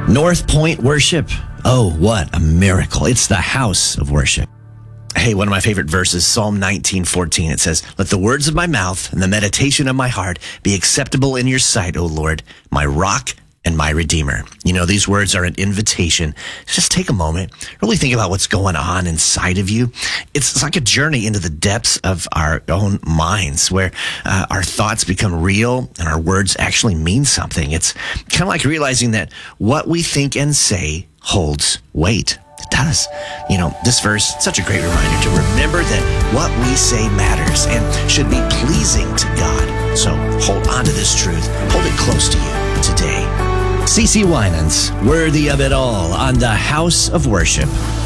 North Point Worship. Oh, what a miracle. It's the house of worship. Hey, one of my favorite verses, Psalm 19:14. It says, "Let the words of my mouth and the meditation of my heart be acceptable in your sight, O Lord, my rock and my redeemer." You know, these words are an invitation. Just take a moment, really think about what's going on inside of you. It's like a journey into the depths of our own minds where our thoughts become real and our words actually mean something. It's kind of like realizing that what we think and say holds weight. It does. You know, this verse, such a great reminder to remember that what we say matters and should be pleasing to God. So hold on to this truth. Hold it close to you today. CeCe Winans, Worthy of It All on the House of Worship.